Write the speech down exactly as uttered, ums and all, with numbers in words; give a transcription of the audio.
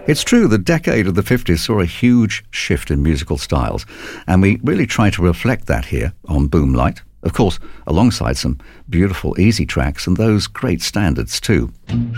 It's true, the decade of the fifties saw a huge shift in musical styles, and we really try to reflect that here on Boomlight. Of course, alongside some beautiful easy tracks and those great standards too.